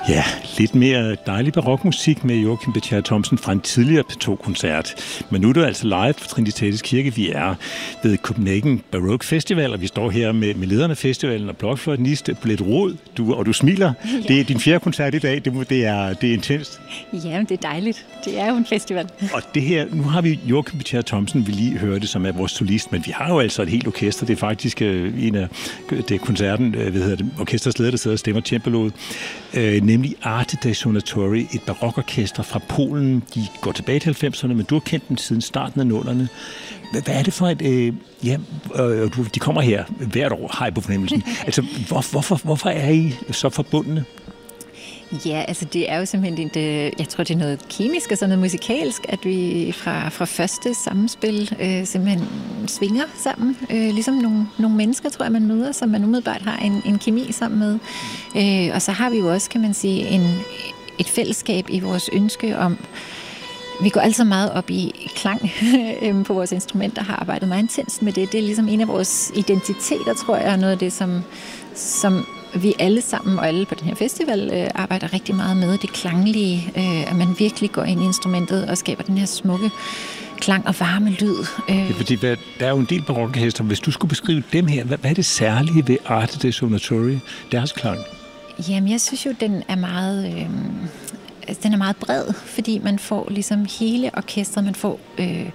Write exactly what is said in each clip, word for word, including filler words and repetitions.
Ja, lidt mere dejlig barokmusik med Joachim B. Thierry Thomsen fra en tidligere P to-koncert. Men nu er det altså live på Trinitatis Kirke. Vi er ved Copenhagen Baroque Festival, og vi står her med, med lederne af festivalen og blokfløjtenist Bolette Roed. Du, og du smiler. Ja. Det er din fjerde koncert i dag. Det, det, er, det er intenst. Ja, det er dejligt. Det er jo en festival. Og det her, nu har vi Joachim B. Thierry Thomsen, vi lige hørte, som er vores solist, men vi har jo altså et helt orkester. Det er faktisk øh, en af det koncerten, øh, hvad hedder det, orkesters leder, der sidder og stemmer cembaloet. Øh, nemlig Arte dei Suonatori, et barokorkester fra Polen. De går tilbage til halvfemserne, men du har kendt dem siden starten af nullerne. Hvad er det for et... Øh, ja, øh, de kommer her hvert år, har jeg på fornemmelsen. Altså, hvor, hvorfor, hvorfor er I så forbundne? Ja, altså det er jo simpelthen, det, jeg tror det er noget kemisk og sådan noget musikalsk, at vi fra, fra første sammenspil øh, simpelthen svinger sammen. Øh, ligesom nogle, nogle mennesker, tror jeg, man møder, som man umiddelbart har en, en kemi sammen med. Øh, og så har vi jo også, kan man sige, en, et fællesskab i vores ønske om, vi går altid meget op i klang på vores instrumenter, har arbejdet meget intenst med det. Det er ligesom en af vores identiteter, tror jeg, og noget af det, som, som vi alle sammen og alle på den her festival øh, arbejder rigtig meget med. Det klanglige, øh, at man virkelig går ind i instrumentet og skaber den her smukke klang og varme lyd. Øh. Ja, fordi der er jo en del barokorkester. Hvis du skulle beskrive dem her, hvad, hvad er det særlige ved Arte dei Suonatori, deres klang? Jamen, jeg synes jo, den er meget... Øh, den er meget bred, fordi man får ligesom hele orkestret, man får øh,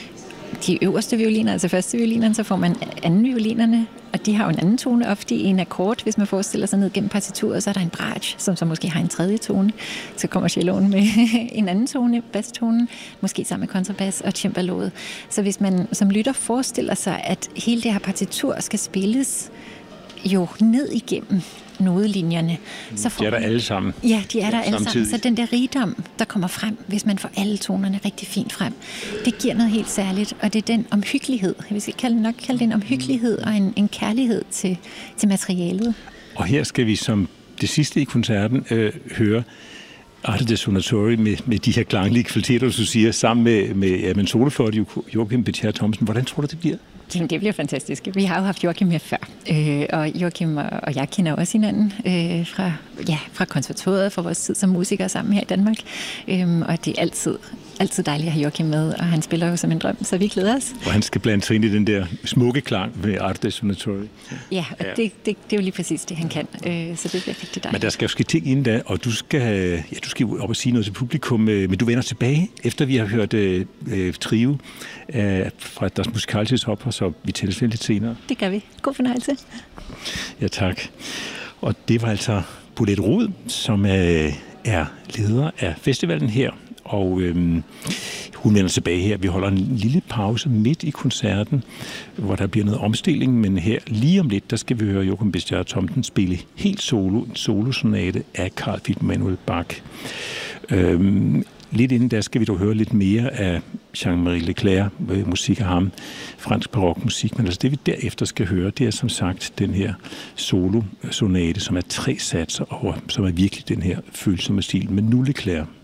de øverste violiner, altså første violinerne, så får man anden violinerne, og de har jo en anden tone, ofte i en akkord, hvis man forestiller sig ned gennem partituret, så er der en bratsch, som så måske har en tredje tone, så kommer celloen med en anden tone, basstonen, måske sammen med kontrabas og cembaloet. Så hvis man som lytter forestiller sig, at hele det her partitur skal spilles jo ned igennem nodelinjerne. Så får de er der man, alle sammen. Ja, de er der alle samtidig. sammen. Så den der rigdom, der kommer frem, hvis man får alle tonerne rigtig fint frem, det giver noget helt særligt, og det er den omhyggelighed. Vi skal kalde, nok kalde det en omhyggelighed og en, en kærlighed til, til materialet. Og her skal vi som det sidste i koncerten øh, høre Arte dei Suonatori med, med de her klanglige kvaliteter, du siger, sammen med, med ja, men solofløjte Joachim B. Thierry Thomsen. Hvordan tror du, det bliver? Jamen, det bliver fantastisk. Vi har jo haft Joachim her før, øh, og Joachim og jeg kender også hinanden øh, fra, ja, fra konservatoriet, fra vores tid som musikere sammen her i Danmark. Øh, og det er altid, altid dejligt at have Joachim med, og han spiller jo som en drøm, så vi glæder os. Og han skal blande sig ind i den der smukke klang ved Arte dei Suonatori. Ja, og ja. Det, det, det er jo lige præcis det, han kan, øh, så det bliver rigtig dejligt. Men der skal jo ske ting inden da, og du skal, ja, du skal op og sige noget til publikum, men du vender tilbage, efter vi har hørt øh, trio øh, fra Das Musikalisches Opera, så vi tælles lidt senere. Det gør vi. God fornøjelse. Ja, tak. Og det var altså Bolette Roed, som øh, er leder af festivalen her, og øh, hun vender tilbage her. Vi holder en lille pause midt i koncerten, hvor der bliver noget omstilling, men her lige om lidt, der skal vi høre Joachim B. Thierry Thomsen spille helt solo, en solosonate af Carl Philipp Emanuel Bach. Øh, Lidt inden der skal vi dog høre lidt mere af Jean-Marie Leclerc, musik af ham, fransk barokmusik, men altså det vi derefter skal høre, det er som sagt den her solo-sonate, som er tre satser over, som er virkelig den her følsomme stil med nu Leclerc.